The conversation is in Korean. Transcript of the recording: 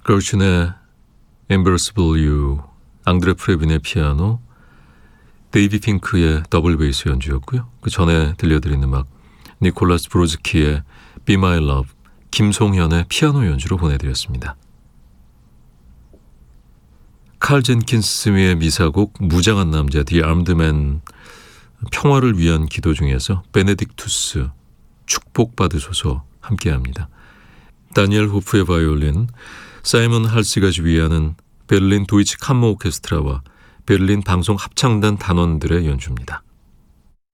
걸춘의 Impossible You, 앙드레 프레빈의 피아노, 데이비 핑크의 더블 베이스 연주였고요. 그 전에 들려드린 음악 니콜라스 브로즈키의 Be My Love, 김송현의 피아노 연주로 보내드렸습니다. 칼 젠킨스 스미의 미사곡 무장한 남자 The Armed Man, 평화를 위한 기도 중에서 베네딕투스 축복받으소서 함께합니다. 다니엘 호프의 바이올린, 사이먼 할시가 지휘하는 베를린 도이치 캄머 오케스트라와 베를린 방송 합창단 단원들의 연주입니다.